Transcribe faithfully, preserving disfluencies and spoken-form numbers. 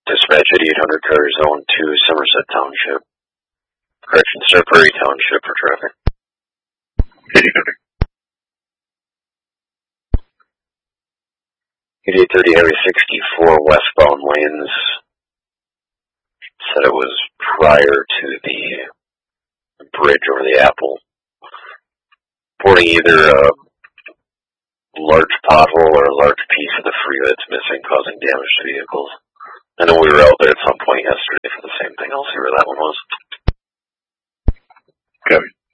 Dispatch at eight hundred car zone to Somerset Township. Correction, Star Prairie Township for traffic. eighty-eight thirty Highway sixty-four westbound lanes. Said it was prior to the bridge over the Apple. Reporting either a large pothole or a large piece of the freeway that's missing, causing damage to vehicles. I know we were out there at some point yesterday for the same thing. I'll see where that one was. Copy.